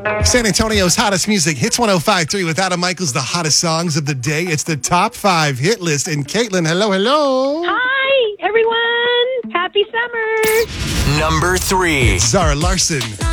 San Antonio's hottest music, Hits 105.3 with Adam Michaels, the hottest songs of the day. It's the top 5 hit list. And Caitlin, hello. Hi, everyone. Happy summer. Number 3. Zara Larson.